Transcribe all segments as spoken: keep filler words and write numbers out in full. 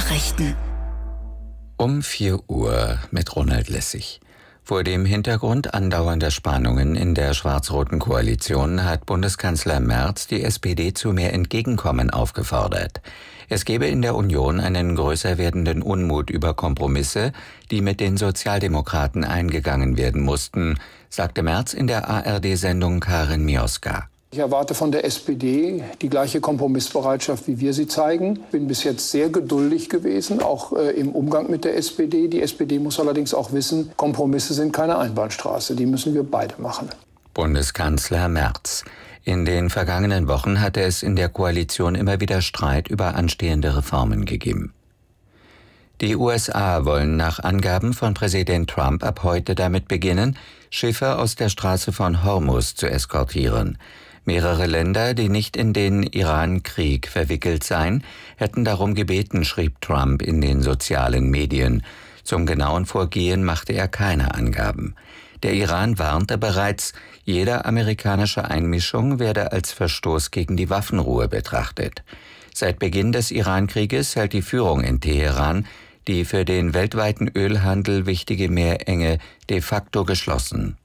Nachrichten. Um vier Uhr mit Ronald Lessig. Vor dem Hintergrund andauernder Spannungen in der schwarz-roten Koalition hat Bundeskanzler Merz die S P D zu mehr Entgegenkommen aufgefordert. Es gebe in der Union einen größer werdenden Unmut über Kompromisse, die mit den Sozialdemokraten eingegangen werden mussten, sagte Merz in der A R D-Sendung Karin Mioska. Ich erwarte von der S P D die gleiche Kompromissbereitschaft, wie wir sie zeigen. Ich bin bis jetzt sehr geduldig gewesen, auch äh, im Umgang mit der S P D. Die S P D muss allerdings auch wissen, Kompromisse sind keine Einbahnstraße. Die müssen wir beide machen. Bundeskanzler Merz. In den vergangenen Wochen hatte es in der Koalition immer wieder Streit über anstehende Reformen gegeben. Die U S A wollen nach Angaben von Präsident Trump ab heute damit beginnen, Schiffe aus der Straße von Hormuz zu eskortieren. Mehrere Länder, die nicht in den Iran-Krieg verwickelt seien, hätten darum gebeten, schrieb Trump in den sozialen Medien. Zum genauen Vorgehen machte er keine Angaben. Der Iran warnte bereits, jede amerikanische Einmischung werde als Verstoß gegen die Waffenruhe betrachtet. Seit Beginn des Iran-Krieges hält die Führung in Teheran die für den weltweiten Ölhandel wichtige Meerenge de facto geschlossen.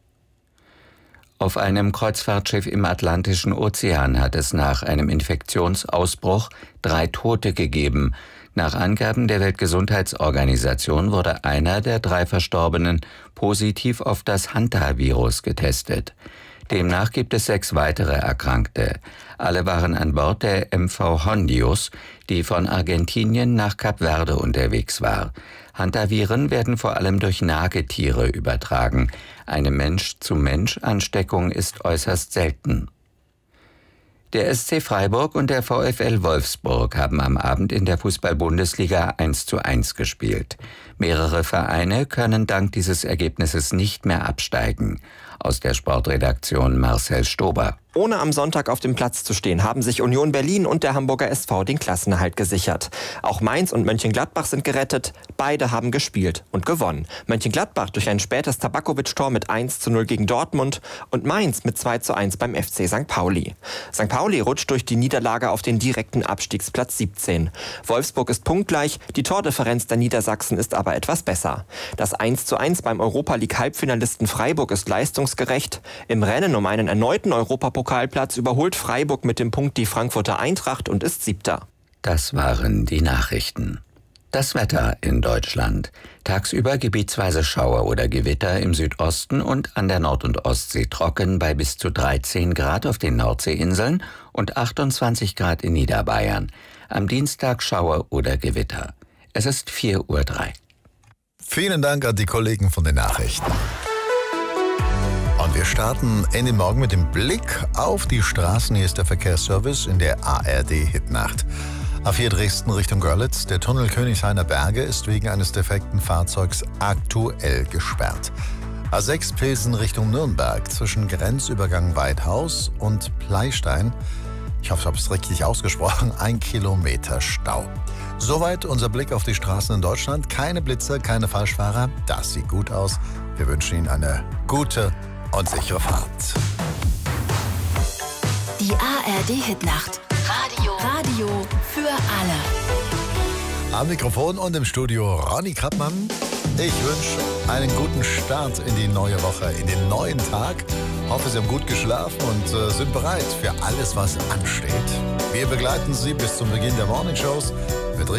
Auf einem Kreuzfahrtschiff im Atlantischen Ozean hat es nach einem Infektionsausbruch drei Tote gegeben. Nach Angaben der Weltgesundheitsorganisation wurde einer der drei Verstorbenen positiv auf das Hantavirus getestet. Demnach gibt es sechs weitere Erkrankte. Alle waren an Bord der M V Hondius, die von Argentinien nach Kap Verde unterwegs war. Hantaviren werden vor allem durch Nagetiere übertragen. Eine Mensch-zu-Mensch-Ansteckung ist äußerst selten. Der S C Freiburg und der VfL Wolfsburg haben am Abend in der Fußball-Bundesliga eins zu eins gespielt. Mehrere Vereine können dank dieses Ergebnisses nicht mehr absteigen. Aus der Sportredaktion Marcel Stober. Ohne am Sonntag auf dem Platz zu stehen, haben sich Union Berlin und der Hamburger S V den Klassenerhalt gesichert. Auch Mainz und Mönchengladbach sind gerettet. Beide haben gespielt und gewonnen. Mönchengladbach durch ein spätes Tabakovic-Tor mit eins zu null gegen Dortmund und Mainz mit zwei zu eins beim F C Sankt Pauli. Sankt Pauli rutscht durch die Niederlage auf den direkten Abstiegsplatz siebzehn. Wolfsburg ist punktgleich, die Tordifferenz der Niedersachsen ist aber etwas besser. Das eins zu eins beim Europa-League-Halbfinalisten Freiburg ist leistungsgerecht. Im Rennen um einen erneuten Europapokal Pokalplatz überholt Freiburg mit dem Punkt die Frankfurter Eintracht und ist Siebter. Das waren die Nachrichten. Das Wetter in Deutschland. Tagsüber gebietsweise Schauer oder Gewitter im Südosten und an der Nord- und Ostsee trocken bei bis zu dreizehn Grad auf den Nordseeinseln und achtundzwanzig Grad in Niederbayern. Am Dienstag Schauer oder Gewitter. Es ist vier Uhr drei. Vielen Dank an die Kollegen von den Nachrichten. Und wir starten in den Morgen mit dem Blick auf die Straßen. Hier ist der Verkehrsservice in der A R D-Hitnacht. A vier Dresden Richtung Görlitz. Der Tunnel Königshainer Berge ist wegen eines defekten Fahrzeugs aktuell gesperrt. A sechs Pilsen Richtung Nürnberg zwischen Grenzübergang Weidhaus und Pleistein. Ich hoffe, ich habe es richtig ausgesprochen. Ein Kilometer Stau. Soweit unser Blick auf die Straßen in Deutschland. Keine Blitzer, keine Falschfahrer. Das sieht gut aus. Wir wünschen Ihnen eine gute und sichere Fahrt. Die A R D-Hitnacht. Radio. Radio für alle. Am Mikrofon und im Studio Ronny Krappmann. Ich wünsche einen guten Start in die neue Woche, in den neuen Tag. Hoffe, Sie haben gut geschlafen und äh, sind bereit für alles, was ansteht. Wir begleiten Sie bis zum Beginn der Morningshows